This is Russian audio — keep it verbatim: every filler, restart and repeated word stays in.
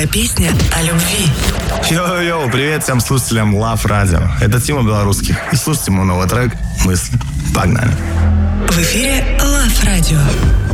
Новая песня о любви. Йоу-йоу, привет всем слушателям Love Radio. Это Тима Белорусских. И слушайте мой новый трек «Мысли». Погнали. В эфире Love Radio.